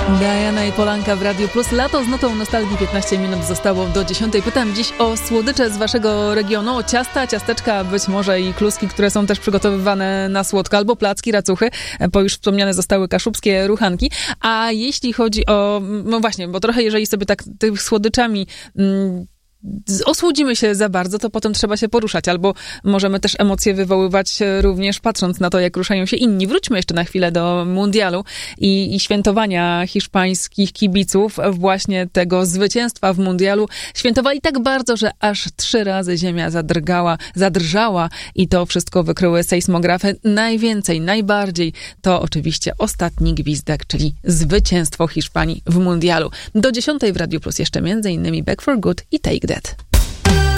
Diana i Polanka w Radiu Plus. Lato z notą nostalgii, 15 minut zostało do 10. Pytam dziś o słodycze z waszego regionu, o ciasta, ciasteczka, być może i kluski, które są też przygotowywane na słodko, albo placki, racuchy, bo już wspomniane zostały kaszubskie ruchanki. A jeśli chodzi o, no właśnie, bo trochę jeżeli sobie tak tych słodyczami osłudzimy się za bardzo, to potem trzeba się poruszać, albo możemy też emocje wywoływać również patrząc na to, jak ruszają się inni. Wróćmy jeszcze na chwilę do mundialu i świętowania hiszpańskich kibiców, właśnie tego zwycięstwa w mundialu. Świętowali tak bardzo, że aż 3 razy ziemia zadrżała i to wszystko wykryły sejsmografy. Najwięcej, najbardziej to oczywiście ostatni gwizdek, czyli zwycięstwo Hiszpanii w mundialu. Do 10 w Radiu Plus jeszcze m.in. Back for Good i Take That.